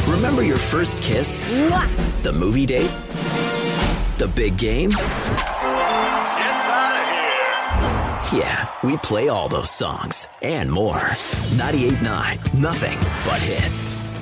Remember your first kiss? Mwah! The movie date? The big game? It's out of here. Yeah, we play all those songs and more. 98.9, nothing but hits.